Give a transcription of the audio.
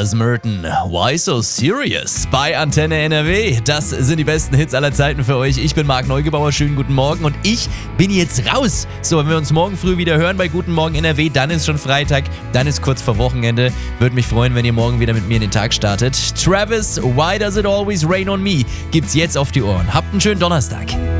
Alice Merton, Why So Serious bei Antenne NRW. Das sind die besten Hits aller Zeiten für euch. Ich bin Marc Neugebauer, schönen guten Morgen und ich bin jetzt raus. So, wenn wir uns morgen früh wieder hören bei Guten Morgen NRW, dann ist schon Freitag, dann ist kurz vor Wochenende. Würde mich freuen, wenn ihr morgen wieder mit mir in den Tag startet. Travis, Why Does It Always Rain on Me gibt's jetzt auf die Ohren. Habt einen schönen Donnerstag.